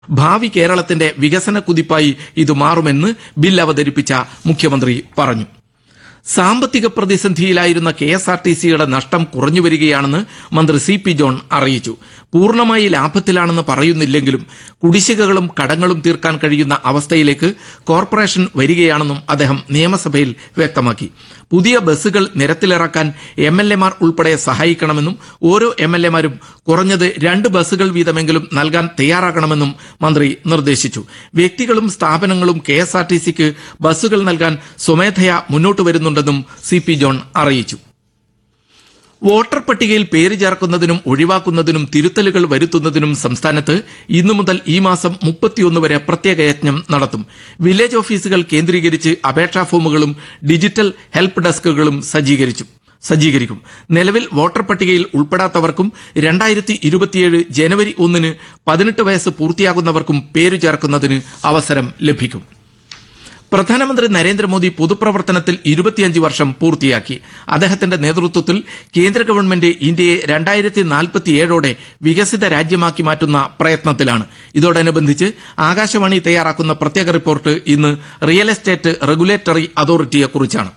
ഭാവി കേരളത്തിന്റെ വികസന കുതിപ്പായി ഇത് മാറുമെന്ന് ബിൽ അവതരിപ്പിച്ച മുഖ്യമന്ത്രി പറഞ്ഞു. സാമ്പത്തിക പ്രതിസന്ധിയിലായിരുന്ന KSRTCയുടെ നഷ്ടം കുറഞ്ഞുവരികയാണെന്ന് മന്ത്രി CP ജോൺ അറിയിച്ചു. പൂർണ്ണമായി ലാഭത്തിലാണെന്ന് പറയുന്നില്ലെങ്കിലും കുടിശ്ശികകളും കടങ്ങളും തീർക്കാൻ കഴിയുന്ന അവസ്ഥയിലേക്ക് കോർപ്പറേഷൻ വരികയാണെന്നും അദ്ദേഹം നിയമസഭയിൽ വ്യക്തമാക്കി. പുതിയ ബസ്സുകൾ നിരത്തിലിറക്കാൻ MLAമാർ ഉൾപ്പെടെ സഹായിക്കണമെന്നും ഓരോ MLAമാരും കുറഞ്ഞത് 2 ബസ്സുകൾ വീതമെങ്കിലും നൽകാൻ തയ്യാറാകണമെന്നും മന്ത്രി നിർദ്ദേശിച്ചു. വ്യക്തികളും സ്ഥാപനങ്ങളും KSRTCക്ക് ബസ്സുകൾ നൽകാൻ സ്വമേധയാ മുന്നോട്ട് വരുന്നുണ്ടെന്നും CP ജോൺ അറിയിച്ചു. വോട്ടർ പട്ടികയിൽ പേര് ചേർക്കുന്നതിനും ഒഴിവാക്കുന്നതിനും തിരുത്തലുകൾ വരുത്തുന്നതിനും സംസ്ഥാനത്ത് ഇന്നു മുതൽ ഈ മാസം 31 വരെ പ്രത്യേക യജ്ഞം നടത്തും. വില്ലേജ് ഓഫീസുകൾ കേന്ദ്രീകരിച്ച് അപേക്ഷാ ഫോമുകളും ഡിജിറ്റൽ ഹെൽപ്പ് ഡെസ്കുകളും സജ്ജീകരിക്കും. നിലവിൽ വോട്ടർ പട്ടികയിൽ ഉൾപ്പെടാത്തവർക്കും 2027 ജനുവരി 1 18 വയസ്സ് പൂർത്തിയാകുന്നവർക്കും പേര് ചേർക്കുന്നതിന് അവസരം ലഭിക്കും. പ്രധാനമന്ത്രി നരേന്ദ്രമോദി പൊതുപ്രവർത്തനത്തിൽ 25 വർഷം പൂർത്തിയാക്കി. അദ്ദേഹത്തിന്റെ നേതൃത്വത്തിൽ കേന്ദ്ര ഗവൺമെന്റ് ഇന്ത്യയെ 2047ഓടെ വികസിത രാജ്യമാക്കി മാറ്റുന്ന പ്രയത്നത്തിലാണ്. ഇതോടനുബന്ധിച്ച് ആകാശവാണി തയ്യാറാക്കുന്ന പ്രത്യേക റിപ്പോർട്ട് ഇന്ന് real estate regulatory അതോറിറ്റിയെക്കുറിച്ചാണ്.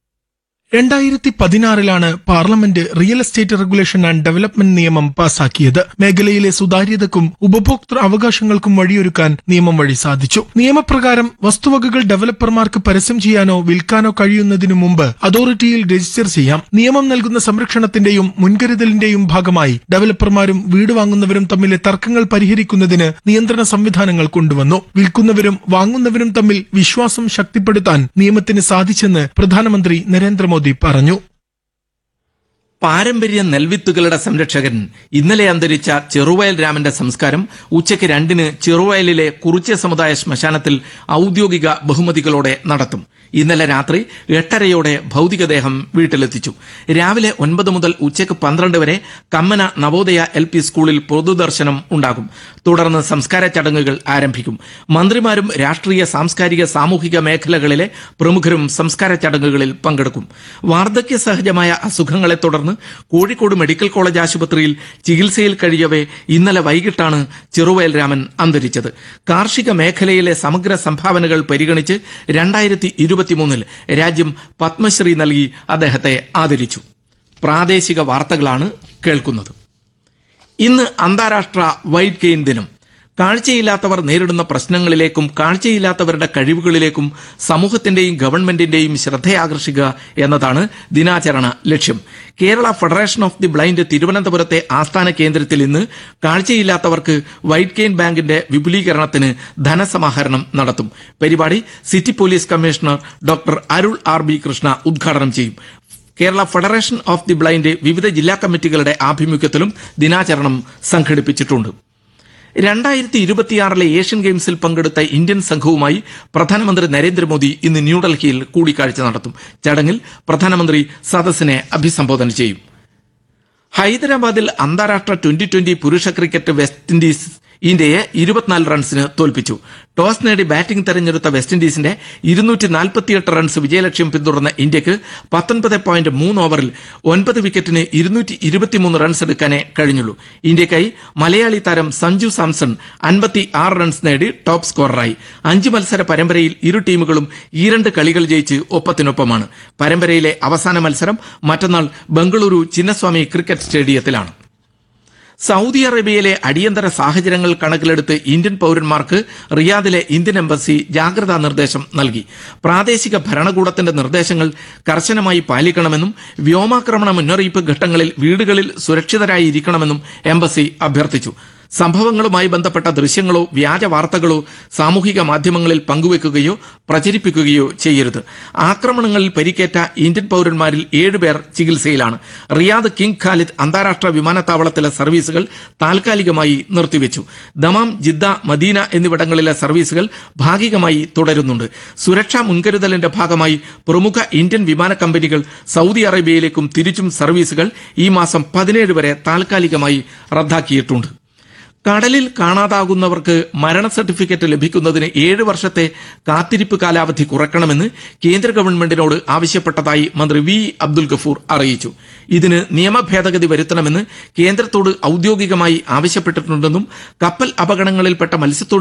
2016 parliament real estate regulation and development നിയമം പാസാക്കിയത്. മേഖലയിലെ സുതാര്യതക്കും ഉപഭോക്തൃ അവകാശങ്ങൾക്കും വഴിയൊരുക്കാൻ നിയമം വഴി സാധിച്ചു. നിയമപ്രകാരം വസ്തുവകകൾ ഡെവലപ്പർമാർക്ക് പരസ്യം ചെയ്യാനോ വിൽക്കാനോ കഴിയുന്നതിനു മുമ്പ് അതോറിറ്റിയിൽ രജിസ്റ്റർ ചെയ്യാം. നിയമം നൽകുന്ന സംരക്ഷണത്തിന്റെയും മുൻകരുതലിന്റെയും ഭാഗമായി ഡെവലപ്പർമാരും വീട് വാങ്ങുന്നവരും തമ്മിലെ തർക്കങ്ങൾ പരിഹരിക്കുന്നതിന് നിയന്ത്രണ സംവിധാനങ്ങൾ കൊണ്ടുവന്നു. വിൽക്കുന്നവരും വാങ്ങുന്നവരും തമ്മിൽ വിശ്വാസം ശക്തിപ്പെടുത്താൻ നിയമത്തിന് സാധിച്ചെന്ന് പ്രധാനമന്ത്രി നരേന്ദ്രമോദി പറഞ്ഞു. പാരമ്പര്യ നെൽവിത്തുകളുടെ സംരക്ഷകൻ ഇന്നലെ അന്തരിച്ച ചെറുവയൽ രാമന്റെ സംസ്കാരം ഉച്ചയ്ക്ക് 2 ചെറുവയലിലെ കുറിച്യ സമുദായ ശ്മശാനത്തിൽ ഔദ്യോഗിക ബഹുമതികളോടെ നടത്തും. ഇന്നലെ രാത്രി 8:30 ഭൌതികദേഹം വീട്ടിലെത്തിച്ചു. രാവിലെ 9 മുതൽ ഉച്ചയ്ക്ക് 12 വരെ കമ്മന നവോദയ LP സ്കൂളിൽ പൊതുദർശനം ഉണ്ടാകും. തുടർന്ന് സംസ്കാര ചടങ്ങുകൾ ആരംഭിക്കും. മന്ത്രിമാരും രാഷ്ട്രീയ സാംസ്കാരിക സാമൂഹിക മേഖലകളിലെ പ്രമുഖരും സംസ്കാര ചടങ്ങുകളിൽ പങ്കെടുക്കും. വാർദ്ധക്യ സഹജമായ അസുഖങ്ങളെ തുടർന്ന് കോഴിക്കോട് മെഡിക്കൽ കോളേജ് ആശുപത്രിയിൽ ചികിത്സയിൽ കഴിയവേ ഇന്നലെ വൈകിട്ടാണ് ചെറുവയൽ രാമൻ അന്തരിച്ചത്. കാർഷിക മേഖലയിലെ സമഗ്ര സംഭാവനകൾ പരിഗണിച്ച് 2023 രാജ്യം പത്മശ്രീ നൽകി അദ്ദേഹത്തെ ആദരിച്ചു. പ്രാദേശിക വാർത്തകളാണ് കേൾക്കുന്നത്. ഇന്ന് അന്താരാഷ്ട്ര വൈറ്റ് കെയിൻ ദിനം. കാഴ്ചയില്ലാത്തവർ നേരിടുന്ന പ്രശ്നങ്ങളിലേക്കും കാഴ്ചയില്ലാത്തവരുടെ കഴിവുകളിലേക്കും സമൂഹത്തിന്റെയും ഗവൺമെന്റിന്റെയും ശ്രദ്ധയാകർഷിക്കുക എന്നതാണ് ദിനാചരണ ലക്ഷ്യം. Kerala federation of the blind തിരുവനന്തപുരത്തെ ആസ്ഥാന കേന്ദ്രത്തിൽ ഇന്ന് കാഴ്ചയില്ലാത്തവർക്ക് വൈറ്റ് കെയിൻ ബാങ്കിന്റെ വിപുലീകരണത്തിന് ധനസമാഹരണം നടത്തും. പരിപാടി സിറ്റി പോലീസ് കമ്മീഷണർ ഡോക്ടർ അരുൾ RB കൃഷ്ണ ഉദ്ഘാടനം ചെയ്യും. Kerala federation of the blind വിവിധ ജില്ലാ കമ്മിറ്റികളുടെ ആഭിമുഖ്യത്തിലും ദിനാചരണം സംഘടിപ്പിച്ചിട്ടുണ്ട്. 2026 ഏഷ്യൻ ഗെയിംസിൽ പങ്കെടുത്ത ഇന്ത്യൻ സംഘവുമായി പ്രധാനമന്ത്രി നരേന്ദ്രമോദി ഇന്ന് ന്യൂഡൽഹിയിൽ കൂടിക്കാഴ്ച നടത്തും. ചടങ്ങിൽ പ്രധാനമന്ത്രി സദസ്സിനെ അഭിസംബോധന ചെയ്യും. ഹൈദരാബാദിൽ അന്താരാഷ്ട്ര 2020 പുരുഷ ക്രിക്കറ്റ് വെസ്റ്റ് ഇൻഡീസ് ഇന്ത്യയെ 24 റൺസിന് തോൽപ്പിച്ചു. ടോസ് നേടി ബാറ്റിംഗ് തെരഞ്ഞെടുത്ത വെസ്റ്റ് ഇൻഡീസിന്റെ 248 റൺസ് വിജയലക്ഷ്യം പിന്തുടർന്ന ഇന്ത്യക്ക് 19.3 ഓവറിൽ 9 വിക്കറ്റിന് 223 റൺസ് എടുക്കാനേ കഴിഞ്ഞുള്ളൂ. ഇന്ത്യക്കായി മലയാളി താരം സഞ്ജു സാംസൺ 56 റൺസ് നേടി ടോപ്പ് സ്കോററായി. 5 മത്സര പരമ്പരയിൽ ഇരു ടീമുകളും 2 കളികൾ ജയിച്ച് ഒപ്പത്തിനൊപ്പമാണ്. പരമ്പരയിലെ അവസാന മത്സരം മറ്റന്നാൾ ബംഗളൂരു ചിന്നസ്വാമി ക്രിക്കറ്റ് സ്റ്റേഡിയത്തിലാണ്. സൗദി അറേബ്യയിലെ അടിയന്തര സാഹചര്യങ്ങൾ കണക്കിലെടുത്ത് ഇന്ത്യൻ പൌരന്മാർക്ക് റിയാദിലെ ഇന്ത്യൻ എംബസി ജാഗ്രതാ നിർദ്ദേശം നൽകി. പ്രാദേശിക ഭരണകൂടത്തിന്റെ നിർദ്ദേശങ്ങൾ കർശനമായി പാലിക്കണമെന്നും വ്യോമാക്രമണ മുന്നറിയിപ്പ് ഘട്ടങ്ങളിൽ വീടുകളിൽ സുരക്ഷിതരായി ഇരിക്കണമെന്നും എംബസി അഭ്യർത്ഥിച്ചു. സംഭവങ്ങളുമായി ബന്ധപ്പെട്ട ദൃശ്യങ്ങളോ വ്യാജ വാർത്തകളോ സാമൂഹിക മാധ്യമങ്ങളിൽ പങ്കുവെക്കുകയോ പ്രചരിപ്പിക്കുകയോ ചെയ്യരുത്. ആക്രമണങ്ങളിൽ പരിക്കേറ്റ ഇന്ത്യൻ പൌരന്മാരിൽ 7 പേർ ചികിത്സയിലാണ്. റിയാദ് കിങ് ഖാലിദ് അന്താരാഷ്ട്ര വിമാനത്താവളത്തിലെ സർവീസുകൾ താൽക്കാലികമായി നിർത്തിവെച്ചു. ദമാം, ജിദ്ദ, മദീന എന്നിവിടങ്ങളിലെ സർവീസുകൾ ഭാഗികമായി തുടരുന്നുണ്ട്. സുരക്ഷാ മുൻകരുതലിന്റെ ഭാഗമായി പ്രമുഖ ഇന്ത്യൻ വിമാന കമ്പനികൾ സൗദി അറേബ്യയിലേക്കും തിരിച്ചും സർവീസുകൾ ഈ മാസം 17 വരെ താൽക്കാലികമായി റദ്ദാക്കിയിട്ടുണ്ട്. കടലിൽ കാണാതാകുന്നവർക്ക് മരണ സർട്ടിഫിക്കറ്റ് ലഭിക്കുന്നതിന് 7 വർഷത്തെ കാത്തിരിപ്പ് കാലാവധി കുറയ്ക്കണമെന്ന് കേന്ദ്ര ഗവൺമെന്റിനോട് ആവശ്യപ്പെട്ടതായി മന്ത്രി വി അബ്ദുൽ ഗഫൂർ അറിയിച്ചു. ഇതിന് നിയമ ഭേദഗതി വരുത്തണമെന്ന് കേന്ദ്രത്തോട് ഔദ്യോഗികമായി ആവശ്യപ്പെട്ടിട്ടുണ്ടെന്നും കപ്പൽ അപകടങ്ങളിൽപ്പെട്ട മത്സ്യത്തൊഴിലാളികൾ